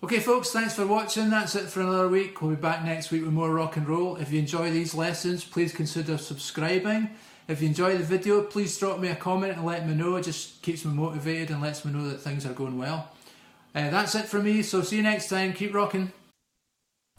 Okay folks, thanks for watching. That's it for another week. We'll be back next week with more rock and roll. If you enjoy these lessons, please consider subscribing. If you enjoy the video, please drop me a comment and let me know. It just keeps me motivated and lets me know that things are going well. That's it for me, so see you next time. Keep rocking.